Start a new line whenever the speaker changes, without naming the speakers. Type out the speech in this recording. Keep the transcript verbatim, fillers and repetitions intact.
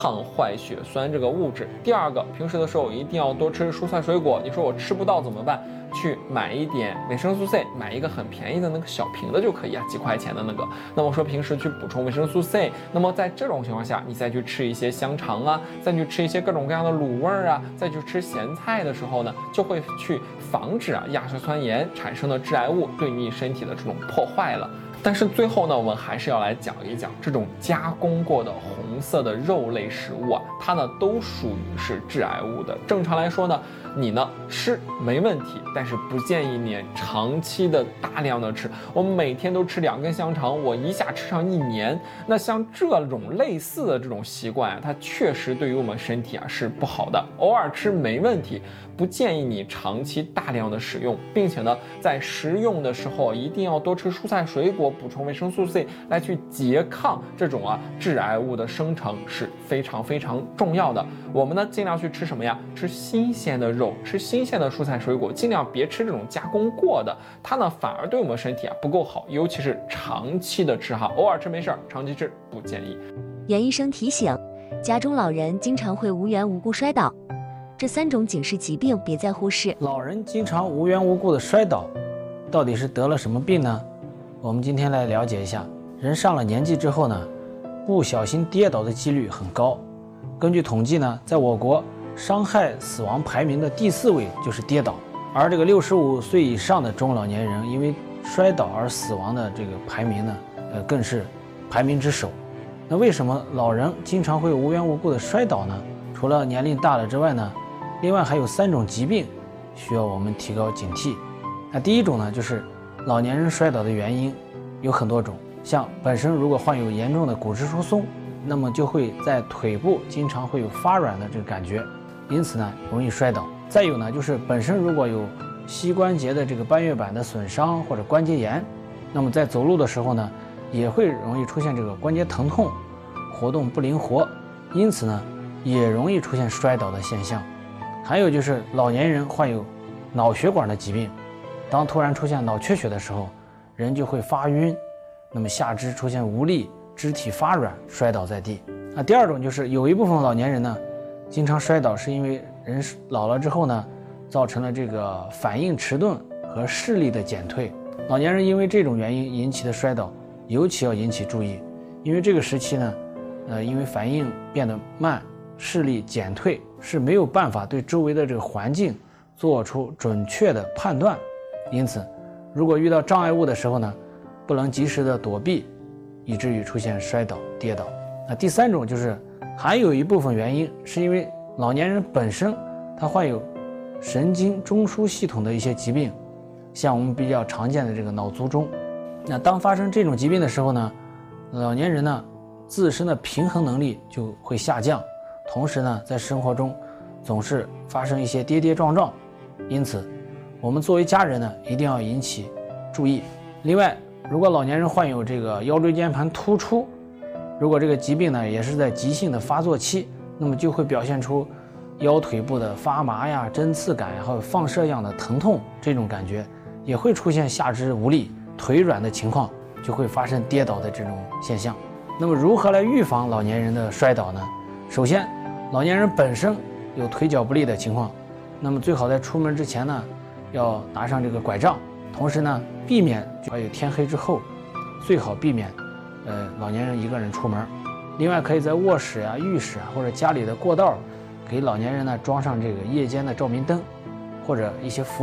抗坏血酸这个物质。第二个，平时的时候一定要多吃蔬菜水果。你说我吃不到怎么办？去买一点维生素 C， 买一个很便宜的那个小瓶的就可以啊，几块钱的那个。那么说平时去补充维生素 C， 那么在这种情况下，你再去吃一些香肠啊，再去吃一些各种各样的卤味儿啊，再去吃咸菜的时候呢，就会去防止啊亚硝酸盐产生的致癌物对你身体的这种破坏了。但是最后呢，我们还是要来讲一讲这种加工过的红色的肉类食物啊，它呢都属于是致癌物的。正常来说呢，你呢吃没问题，但是不建议你长期的大量的吃。我们每天都吃两根香肠，我一下吃上一年。那像这种类似的这种习惯啊，它确实对于我们身体啊是不好的。偶尔吃没问题，不建议你长期大量的使用，并且呢，在食用的时候一定要多吃蔬菜水果，补充维生素 C 来去拮抗这种啊致癌物的生成是非常非常重要的。我们呢尽量去吃什么呀？吃新鲜的肉，吃新鲜的蔬菜水果，尽量别吃这种加工过的，它呢反而对我们身体啊不够好，尤其是长期的吃哈，偶尔吃没事儿，长期吃不建议。
袁医生提醒，家中老人经常会无缘无故摔倒，这三种警示疾病别再忽视。
老人经常无缘无故的摔倒，到底是得了什么病呢？我们今天来了解一下。人上了年纪之后呢，不小心跌倒的几率很高。根据统计呢，在我国伤害死亡排名的第四位就是跌倒，而这个六十五岁以上的中老年人因为摔倒而死亡的这个排名呢，呃，更是排名之首。那为什么老人经常会无缘无故的摔倒呢？除了年龄大了之外呢，另外还有三种疾病需要我们提高警惕。那第一种呢，就是老年人摔倒的原因有很多种，像本身如果患有严重的骨质疏松，那么就会在腿部经常会有发软的这个感觉，因此呢容易摔倒。再有呢，就是本身如果有膝关节的这个半月板的损伤或者关节炎，那么在走路的时候呢，也会容易出现这个关节疼痛，活动不灵活，因此呢也容易出现摔倒的现象。还有就是老年人患有脑血管的疾病，当突然出现脑缺血的时候，人就会发晕，那么下肢出现无力，肢体发软，摔倒在地。那第二种就是有一部分老年人呢，经常摔倒是因为人老了之后呢，造成了这个反应迟钝和视力的减退。老年人因为这种原因引起的摔倒，尤其要引起注意，因为这个时期呢，呃，因为反应变得慢，视力减退，是没有办法对周围的这个环境做出准确的判断。因此，如果遇到障碍物的时候呢，不能及时的躲避，以至于出现摔倒、跌倒。那第三种就是，还有一部分原因是因为老年人本身他患有神经中枢系统的一些疾病，像我们比较常见的这个脑卒中。那当发生这种疾病的时候呢，老年人呢自身的平衡能力就会下降，同时呢在生活中总是发生一些跌跌撞撞，因此我们作为家人呢一定要引起注意。另外，如果老年人患有这个腰椎间盘突出，如果这个疾病呢也是在急性的发作期，那么就会表现出腰腿部的发麻呀、针刺感呀，还有放射样的疼痛，这种感觉也会出现下肢无力、腿软的情况，就会发生跌倒的这种现象。那么如何来预防老年人的摔倒呢？首先，老年人本身有腿脚不利的情况，那么最好在出门之前呢，要拿上这个拐杖，同时呢，避免还有天黑之后，最好避免，呃，老年人一个人出门。另外，可以在卧室啊、浴室啊或者家里的过道，给老年人呢装上这个夜间的照明灯，或者一些扶